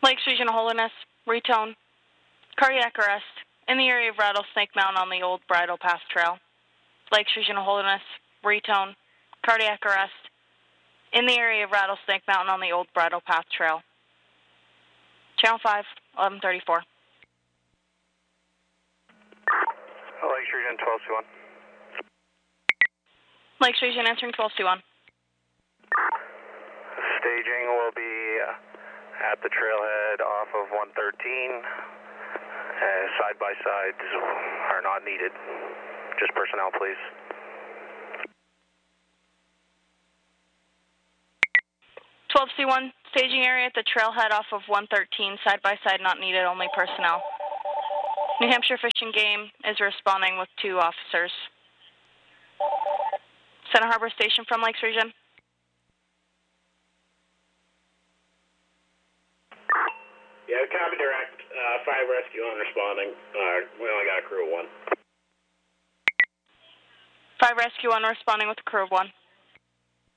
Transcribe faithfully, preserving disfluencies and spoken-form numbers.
Lakes Regional Holiness, retone, cardiac arrest, in the area of Rattlesnake Mountain on the old Bridle Path Trail. Lakes Regional Holiness, retone, cardiac arrest, in the area of Rattlesnake Mountain on the old Bridle Path Trail. Channel five, eleven thirty-four. Lakes Region twelve two one. Lakes Region answering twelve two one. Staging will be uh, at the trailhead off of one thirteen. Uh, side by sides are not needed. Just personnel, please. twelve C one, staging area at the trailhead off of one thirteen, side by side not needed, only personnel. New Hampshire Fish and Game is responding with two officers. Center Harbor Station from Lakes Region. Yeah, copy direct. Uh, five rescue on responding. Uh, we only got a crew of one. Five rescue on responding with a crew of one.